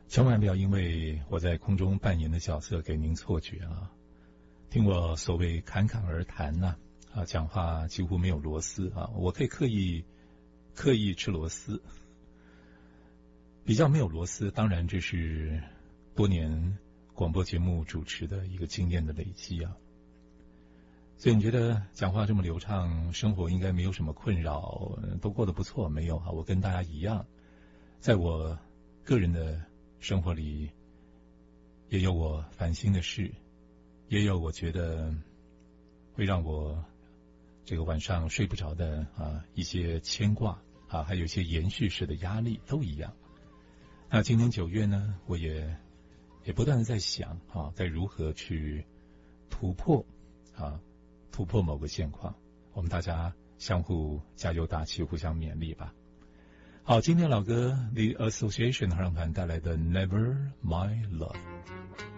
千万不要因为我在空中扮演的角色给您错觉啊！听我所谓侃侃而谈呐，讲话几乎没有螺丝啊！我可以刻意吃螺丝，比较没有螺丝，当然这是多年广播节目主持的一个经验的累积啊。所以你觉得讲话这么流畅，生活应该没有什么困扰，都过得不错？没有啊，我跟大家一样，在我个人的生活里，也有我烦心的事，也有我觉得会让我这个晚上睡不着的一些牵挂还有一些延续式的压力，都一样。那今年9月呢，我也不断的在想在如何去突破某个现况，我们大家相互加油打气，互相勉励吧。好，今天老歌 The Association 合唱团带来的 Never My Love。